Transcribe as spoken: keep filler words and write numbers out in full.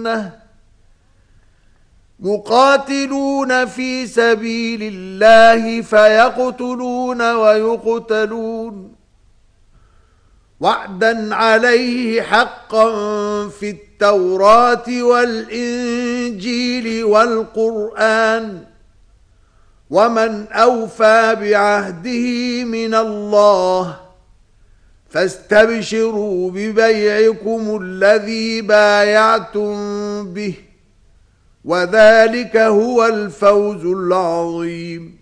الجنة يقاتلون في سبيل الله فيقتلون ويقتلون وعدا عليه حقا في التوراة والإنجيل والقرآن ومن أوفى بعهده من الله فاستبشروا ببيعكم الذي بايعتم به وذلك هو الفوز العظيم.